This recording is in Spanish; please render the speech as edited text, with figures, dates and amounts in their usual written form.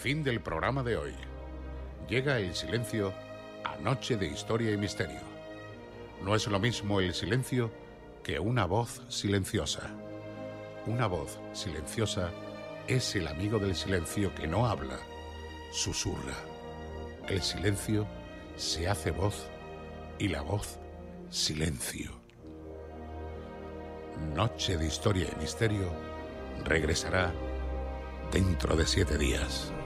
Fin del programa de hoy. Llega el silencio a Noche de Historia y Misterio. No es lo mismo el silencio que una voz silenciosa. Una voz silenciosa es el amigo del silencio que no habla, susurra. El silencio se hace voz y la voz silencio. Noche de Historia y Misterio regresará dentro de 7 días.